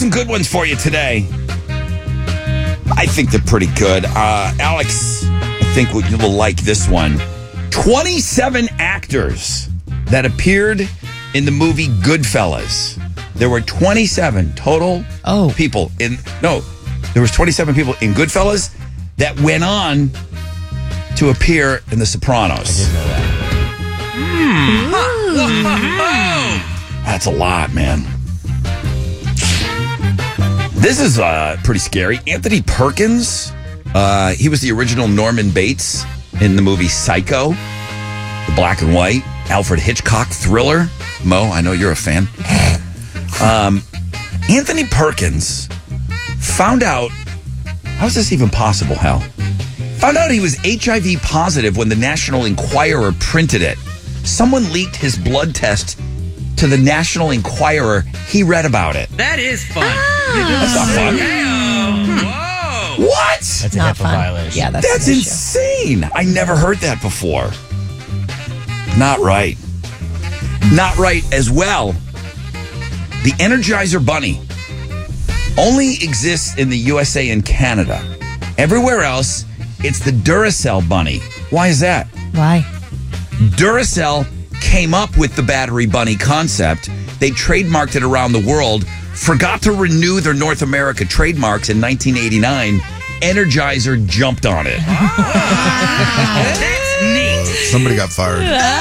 some good ones for you today. I think they're pretty good. Alex, I think you will like this one. 27 actors that appeared in the movie Goodfellas. There were 27 total people in... No, there was 27 people in Goodfellas that went on to appear in The Sopranos. I didn't know that. That's a lot, man. This is pretty scary. Anthony Perkins, he was the original Norman Bates in the movie Psycho, the black and white Alfred Hitchcock thriller. Mo, I know you're a fan. Anthony Perkins found out, how is this even possible, Hal? Found out he was HIV positive when the National Enquirer printed it. Someone leaked his blood test to the National Enquirer. He read about it. That is fun. That's not fun. Whoa. What? That's a Not HIPAA fun. violation. Yeah, That's an issue. insane. I never heard that before. Not right. Not right as well. The Energizer Bunny only exists in the USA and Canada. Everywhere else, it's the Duracell Bunny. Why is that? Why? Duracell came up with the Battery Bunny concept. They trademarked it around the world, forgot to renew their North America trademarks in 1989. Energizer jumped on it. That's neat. Somebody got fired.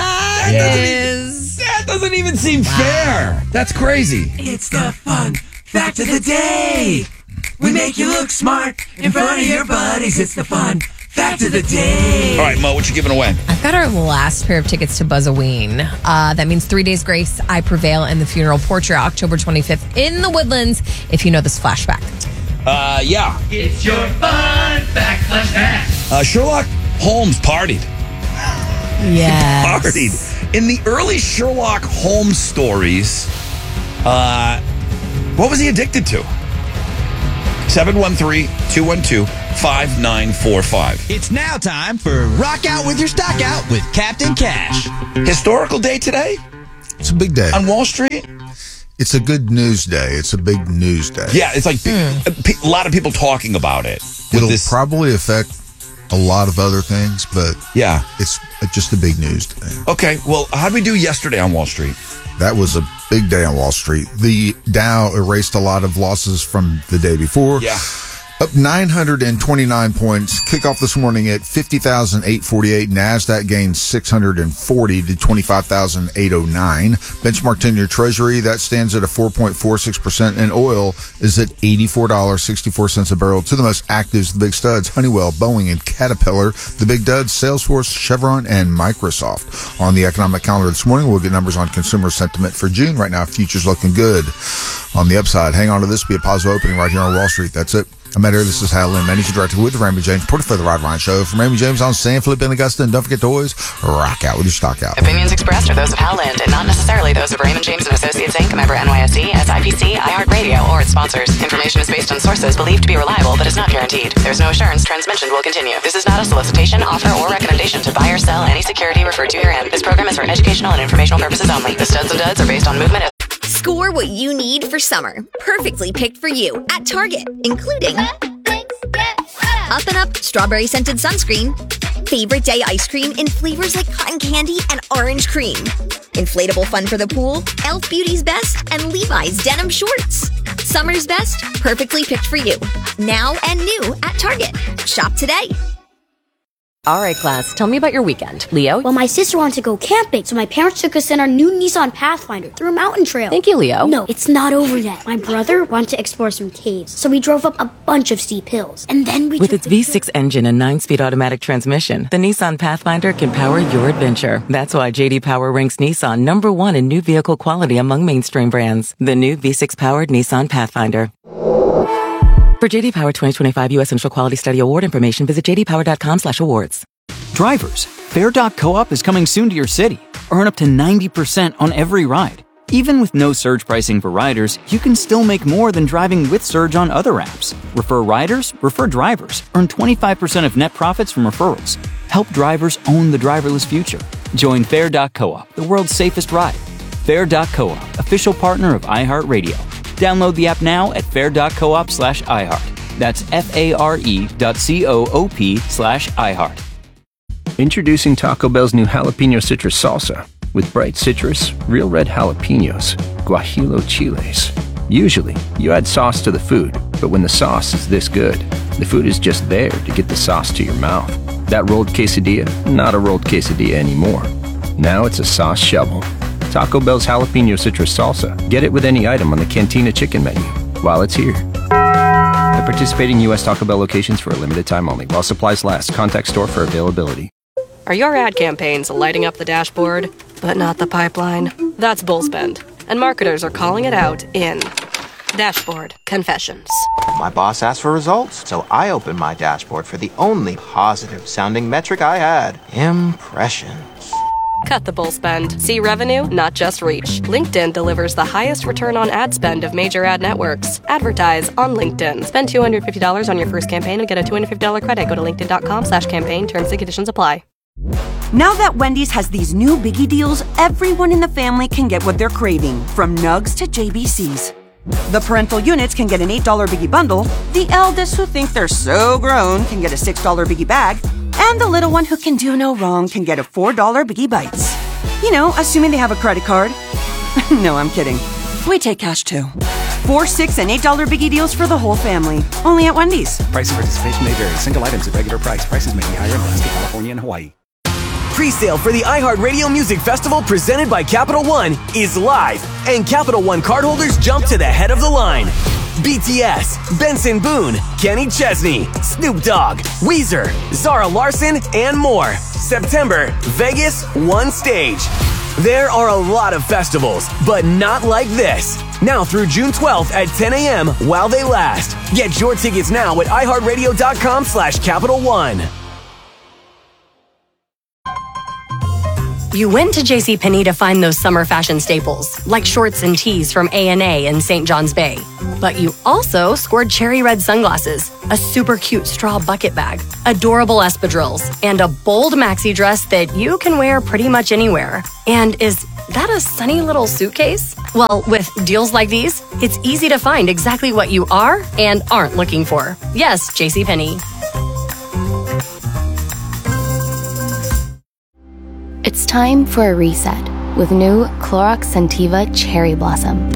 That doesn't even seem fair. That's crazy. It's the fun fact of the day. We make you look smart in front of your buddies. It's the fun fact of the day. All right, Mo, what you giving away? I've got our last pair of tickets to Buzz-A-Ween. That means 3 Days Grace, I Prevail, and the Funeral Portrait, October 25th in the Woodlands, if you know this flashback. Yeah. It's your fun fact flashback. Sherlock Holmes partied. Yes. Partied. In the early Sherlock Holmes stories, what was he addicted to? 713-212-5945. It's now time for Rock Out with Your Stock Out with Captain Cash. Historical day today It's a big day. on Wall Street? It's a good news day. It's a big news day. Yeah, it's like a lot of people talking about it. With It'll this, probably affect a lot of other things, but yeah. it's just a big news day. Okay, well, how did we do yesterday on Wall Street? That was a big day on Wall Street. The Dow erased a lot of losses from the day before. Yeah. Up 929 points. Kickoff this morning at 50,848. NASDAQ gained 640 to 25,809. Benchmark 10-year Treasury, that stands at a 4.46%. And oil is at $84.64 a barrel. To the most actives, the big studs, Honeywell, Boeing, and Caterpillar. The big duds, Salesforce, Chevron, and Microsoft. On the economic calendar this morning, we'll get numbers on consumer sentiment for June. Right now, futures looking good. On the upside, hang on to this. Be a positive opening right here on Wall Street. That's it. I'm Matt This is Hal Lynn, managing director with the Raymond James Portfolio Ride Ryan Show. From Raymond James on San Felipe and Augusta. And don't forget to always rock out with your stock out. Opinions expressed are those of Hal Lind and not necessarily those of Raymond James and Associates Inc., a member NYSE, SIPC, iHeartRadio, or its sponsors. Information is based on sources believed to be reliable but is not guaranteed. There's no assurance trends mentioned will continue. This is not a solicitation, offer, or recommendation to buy or sell any security referred to herein. This program is for educational and informational purposes only. The studs and duds are based on movement. Score what you need for summer. Perfectly picked for you at Target, including Up and Up strawberry scented sunscreen, favorite day ice cream in flavors like cotton candy and orange cream, inflatable fun for the pool, Elf Beauty's Best, and Levi's denim shorts. Summer's best, perfectly picked for you. Now and new at Target. Shop today. All right, class, tell me about your weekend. Leo? Well, my sister wanted to go camping, so my parents took us in our new Nissan Pathfinder through a mountain trail. Thank you, Leo. No, it's not over yet. My brother wanted to explore some caves, so we drove up a bunch of steep hills. And then we With its V6 engine and 9-speed automatic transmission, the Nissan Pathfinder can power your adventure. That's why J.D. Power ranks Nissan number 1 in new vehicle quality among mainstream brands. The new V6-powered Nissan Pathfinder. For J.D. Power 2025 U.S. Central Quality Study Award information, visit jdpower.com/awards. Drivers, Fair.coop is coming soon to your city. Earn up to 90% on every ride. Even with no surge pricing for riders, you can still make more than driving with surge on other apps. Refer riders, refer drivers. Earn 25% of net profits from referrals. Help drivers own the driverless future. Join Fair.coop, the world's safest ride. Fair.coop, official partner of iHeartRadio. Download the app now at fair.coop/iHeart. That's FARE.coop/iHeart. Introducing Taco Bell's new jalapeno citrus salsa with bright citrus, real red jalapenos, guajillo chiles. Usually, you add sauce to the food, but when the sauce is this good, the food is just there to get the sauce to your mouth. That rolled quesadilla, not a rolled quesadilla anymore. Now it's a sauce shovel. Taco Bell's jalapeno citrus salsa. Get it with any item on the Cantina chicken menu while it's here. At participating U.S. Taco Bell locations for a limited time only. While supplies last. Contact store for availability. Are your ad campaigns lighting up the dashboard, but not the pipeline? That's Bullspend, and marketers are calling it out in Dashboard Confessions. My boss asked for results, so I opened my dashboard for the only positive-sounding metric I had: impressions. Cut the bull spend. See revenue, not just reach. LinkedIn delivers the highest return on ad spend of major ad networks. Advertise on LinkedIn. Spend $250 on your first campaign and get a $250 credit. Go to linkedin.com/campaign. Terms and conditions apply. Now that Wendy's has these new biggie deals, everyone in the family can get what they're craving, from nugs to JBCs. The parental units can get an $8 biggie bundle, the eldest who think they're so grown can get a $6 biggie bag, and the little one who can do no wrong can get a $4 biggie bites. You know, assuming they have a credit card. No, I'm kidding. We take cash too. $4, $6, and $8 biggie deals for the whole family. Only at Wendy's. Price and participation may vary. Single items at regular price. Prices may be higher in Alaska, California, and Hawaii. Pre-sale for the iHeartRadio Music Festival presented by Capital One is live, and Capital One cardholders jump to the head of the line. BTS, Benson Boone, Kenny Chesney, Snoop Dogg, Weezer, Zara Larsson, and more. September, Vegas, one stage. There are a lot of festivals, but not like this. Now through June 12th at 10 a.m. while they last. Get your tickets now at iHeartRadio.com/Capital One. You went to JCPenney to find those summer fashion staples, like shorts and tees from A&A in St. John's Bay. But you also scored cherry red sunglasses, a super cute straw bucket bag, adorable espadrilles, and a bold maxi dress that you can wear pretty much anywhere. And is that a sunny little suitcase? Well, with deals like these, it's easy to find exactly what you are and aren't looking for. Yes, JCPenney. It's time for a reset with new Clorox Scentiva Cherry Blossom.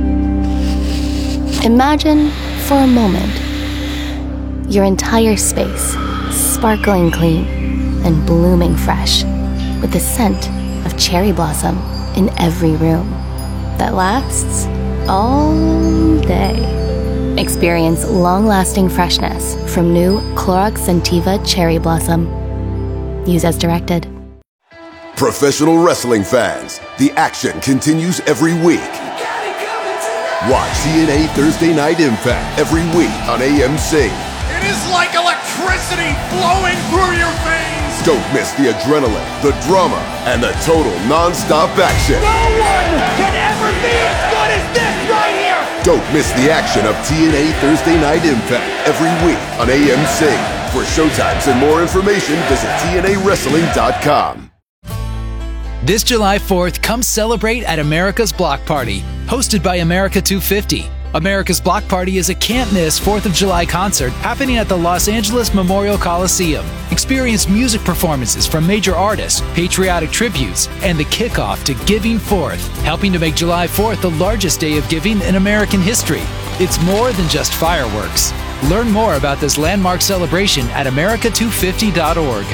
Imagine, for a moment, your entire space sparkling clean and blooming fresh with the scent of cherry blossom in every room that lasts all day. Experience long-lasting freshness from new Clorox Scentiva Cherry Blossom. Use as directed. Professional wrestling fans, the action continues every week. Watch TNA Thursday Night Impact every week on AMC. It is like electricity flowing through your veins. Don't miss the adrenaline, the drama, and the total non-stop action. No one can ever be as good as this right here. Don't miss the action of TNA Thursday Night Impact every week on AMC. For showtimes and more information, visit TNAWrestling.com. This July 4th, come celebrate at America's Block Party, hosted by America 250. America's Block Party is a can't-miss 4th of July concert happening at the Los Angeles Memorial Coliseum. Experience music performances from major artists, patriotic tributes, and the kickoff to Giving Forth, helping to make July 4th the largest day of giving in American history. It's more than just fireworks. Learn more about this landmark celebration at america250.org.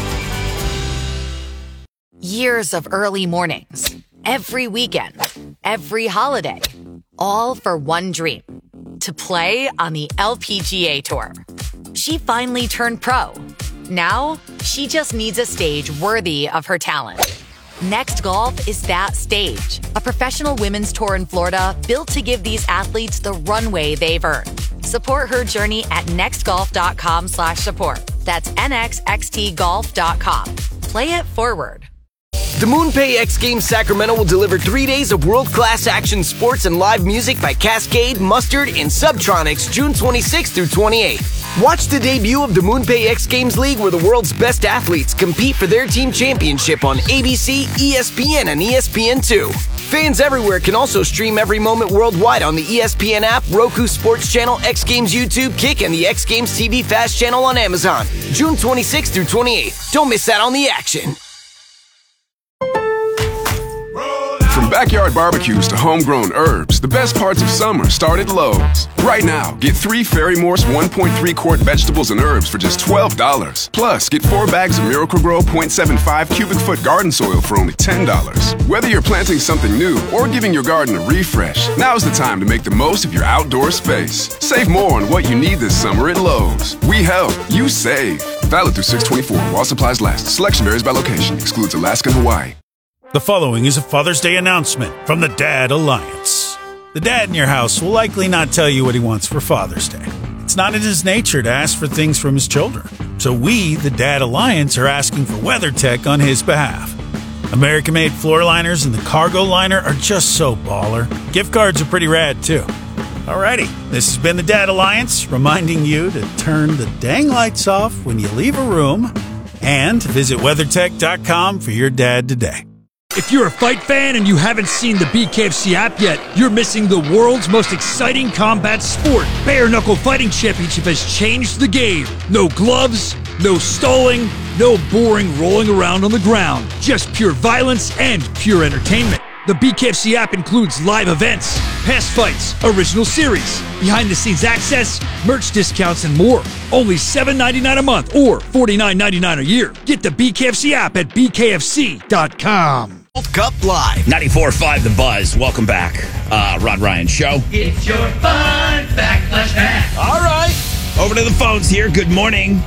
Years of early mornings, every weekend, every holiday, all for one dream, to play on the LPGA Tour. She finally turned pro. Now, she just needs a stage worthy of her talent. Next Golf is that stage, a professional women's tour in Florida built to give these athletes the runway they've earned. Support her journey at nextgolf.com/support. That's nxxtgolf.com. Play it forward. The MoonPay X Games Sacramento will deliver 3 days of world-class action sports and live music by Cascade, Mustard, and Subtronics June 26th through 28th. Watch the debut of the MoonPay X Games League, where the world's best athletes compete for their team championship on ABC, ESPN, and ESPN2. Fans everywhere can also stream every moment worldwide on the ESPN app, Roku Sports Channel, X Games YouTube, Kick, and the X Games TV Fast channel on Amazon. June 26th through 28th. Don't miss out on the action. From backyard barbecues to homegrown herbs, the best parts of summer start at Lowe's. Right now, get 3 Ferry Morse 1.3 quart vegetables and herbs for just $12. Plus, get 4 bags of Miracle-Gro 0.75 cubic foot garden soil for only $10. Whether you're planting something new or giving your garden a refresh, now's the time to make the most of your outdoor space. Save more on what you need this summer at Lowe's. We help, you save. Valid through 6/24 while supplies last. Selection varies by location. Excludes Alaska and Hawaii. The following is a Father's Day announcement from the Dad Alliance. The dad in your house will likely not tell you what he wants for Father's Day. It's not in his nature to ask for things from his children. So we, the Dad Alliance, are asking for WeatherTech on his behalf. American-made floor liners and the cargo liner are just so baller. Gift cards are pretty rad, too. Alrighty, this has been the Dad Alliance, reminding you to turn the dang lights off when you leave a room and visit WeatherTech.com for your dad today. If you're a fight fan and you haven't seen the BKFC app yet, you're missing the world's most exciting combat sport. Bare Knuckle Fighting Championship has changed the game. No gloves, no stalling, no boring rolling around on the ground. Just pure violence and pure entertainment. The BKFC app includes live events, past fights, original series, behind-the-scenes access, merch discounts, and more. Only $7.99 a month or $49.99 a year. Get the BKFC app at bkfc.com. World Cup Live. 94.5 The Buzz. Welcome back. Rod Ryan Show. It's your fun backlash back. All right. Over to the phones here. Good morning.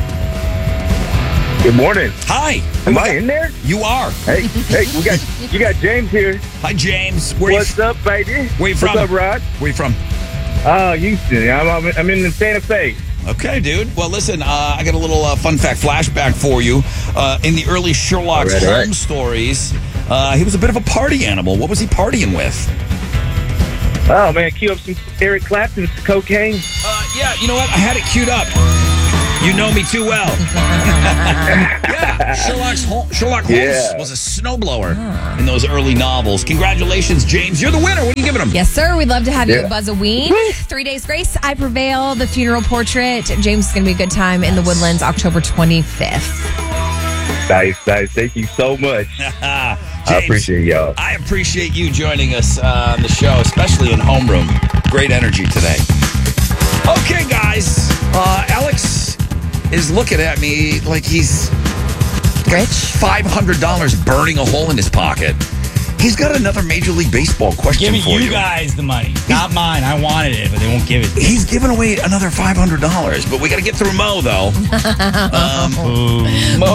Good morning. Hi. Am I in there? You are. Hey, you got James here. Hi, James. What's up, baby? Where you from? What's up, Rod? Where you from? Houston. I'm in Santa Fe. Okay, dude. Well, listen, I got a little fun fact flashback for you. In the early Sherlock Holmes stories, he was a bit of a party animal. What was he partying with? Oh, man, cue up some Eric Clapton's cocaine. Yeah, you know what? I had it queued up. You know me too well. Yeah, Sherlock Holmes was a snowblower in those early novels. Congratulations, James. You're the winner. What are you giving him? Yes, sir. We'd love to have you at Buzz-A-Ween. 3 Days Grace, I Prevail, The Funeral Portrait. James is going to be a good time in the Woodlands, October 25th. Nice. Thank you so much. James, I appreciate y'all. I appreciate you joining us on the show, especially in homeroom. Great energy today. Okay, guys. Alex is looking at me like he's rich. $500 burning a hole in his pocket. He's got another Major League Baseball question for you. Giving you guys the money, not mine. I wanted it, but they won't give it. He's giving away another $500, but we got to get through Mo, though. Mo.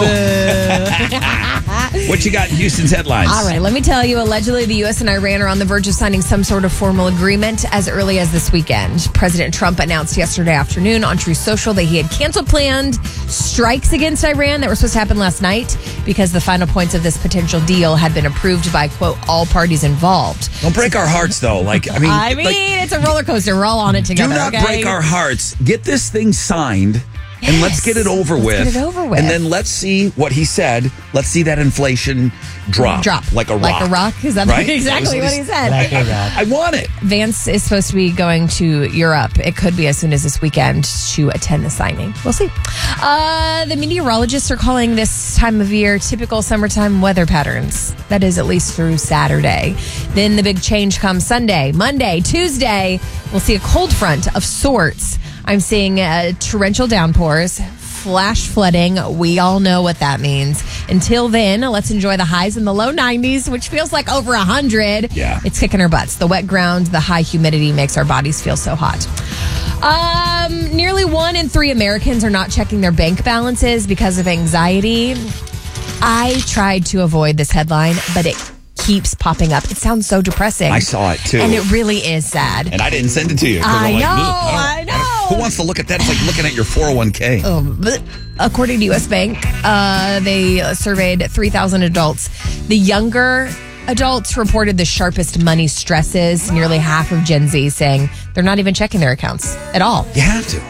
What you got in Houston's headlines? All right, let me tell you. Allegedly, the U.S. and Iran are on the verge of signing some sort of formal agreement as early as this weekend. President Trump announced yesterday afternoon on Truth Social that he had canceled planned strikes against Iran that were supposed to happen last night because the final points of this potential deal had been approved by, quote, all parties involved. Don't break our hearts, though. I mean, it's a roller coaster. We're all on it together. Do not break our hearts. Get this thing signed. Yes. And let's get it over with. Get it over with. And then let's see what he said. Let's see that inflation drop. Like a rock. Like a rock? Is that right? Exactly what he said? Like a rock. I want it. Vance is supposed to be going to Europe. It could be as soon as this weekend to attend the signing. We'll see. The meteorologists are calling this time of year typical summertime weather patterns. That is at least through Saturday. Then the big change comes Sunday, Monday, Tuesday. We'll see a cold front of sorts. I'm seeing torrential downpours, flash flooding. We all know what that means. Until then, let's enjoy the highs in the low 90s, which feels like over 100. Yeah. It's kicking our butts. The wet ground, the high humidity makes our bodies feel so hot. Nearly 1 in 3 Americans are not checking their bank balances because of anxiety. I tried to avoid this headline, but it keeps popping up. It sounds so depressing. I saw it too. And it really is sad. And I didn't send it to you. I know. Who wants to look at that? It's like looking at your 401k. But according to U.S. Bank, they surveyed 3,000 adults. The younger adults reported the sharpest money stresses. Nearly half of Gen Z saying they're not even checking their accounts at all. You have to.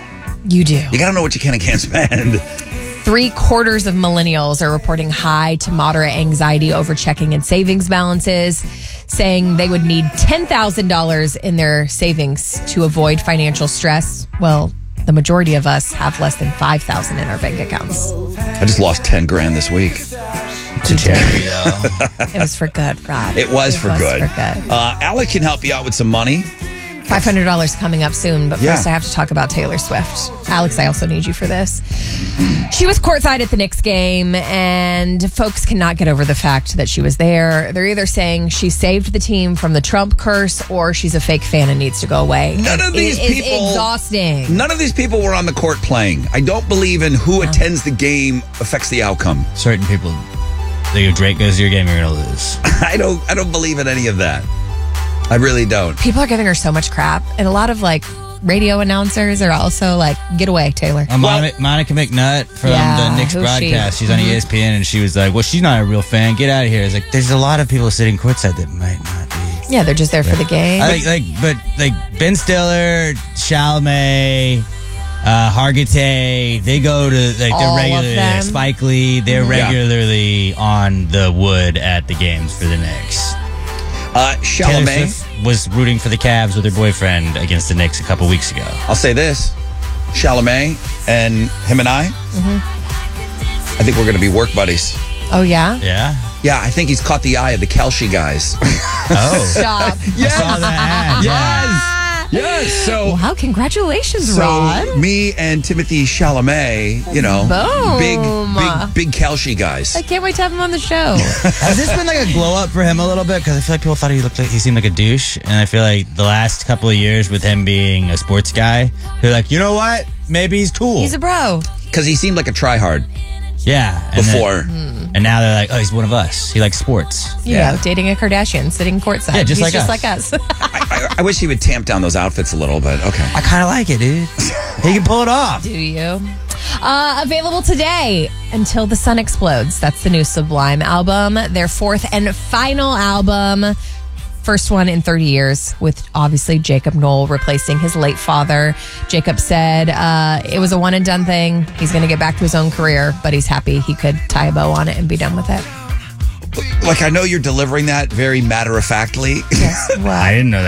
You do. You got to know what you can and can't spend. 3/4 of millennials are reporting high to moderate anxiety over checking and savings balances, saying they would need $10,000 in their savings to avoid financial stress. Well, the majority of us have less than $5,000 in our bank accounts. I just lost 10 grand this week. To charity, though. It was for good, Rob. It was for good. Alec can help you out with some money. $500 coming up soon, but first I have to talk about Taylor Swift. Alex, I also need you for this. She was courtside at the Knicks game, and folks cannot get over the fact that she was there. They're either saying she saved the team from the Trump curse, or she's a fake fan and needs to go away. None of these It is people. exhausting. None of these people were on the court playing. I don't believe in who attends the game affects the outcome. Certain people, if Drake goes to your game, you're going to lose. I don't believe in any of that. I really don't. People are giving her so much crap, and a lot of radio announcers are also like, "Get away, Taylor." Monica McNutt from the Knicks who's broadcast. she? She's on ESPN, and she was like, "Well, she's not a real fan. Get out of here." It's like there's a lot of people sitting courtside that might not be. Yeah, they're just there for the game. But Ben Stiller, Chalamet, Hargitay, they go to they're regularly there. Spike Lee, they're regularly on the wood at the games for the Knicks. Taylor Chalamet Swift was rooting for the Cavs with her boyfriend against the Knicks a couple weeks ago. I'll say this. Chalamet and him and I think we're going to be work buddies. Oh, yeah? Yeah? Yeah, I think he's caught the eye of the Kelce guys. Oh. Stop. Yes. I saw that. Yes. So, wow, congratulations, so Rod. me and Timothy Chalamet, Boom. big Kelce guys. I can't wait to have him on the show. Has this been like a glow up for him a little bit? Because I feel like people thought he seemed like a douche. And I feel like the last couple of years with him being a sports guy, they're like, you know what? Maybe he's cool. He's a bro. Because he seemed like a tryhard. Yeah. Before. And now they're like, oh, he's one of us. He likes sports. Yeah, dating a Kardashian, sitting courtside. Yeah, just He's like us. I wish he would tamp down those outfits a little, but okay. I kind of like it, dude. He can pull it off. Do you? Available today, Until the Sun Explodes. That's the new Sublime album. Their fourth and final album. First one in 30 years, with obviously Jacob Knoll replacing his late father. Jacob said it was a one and done thing. He's going to get back to his own career, but he's happy he could tie a bow on it and be done with it. Like, I know you're delivering that very matter-of-factly. Yes, well, I didn't know that.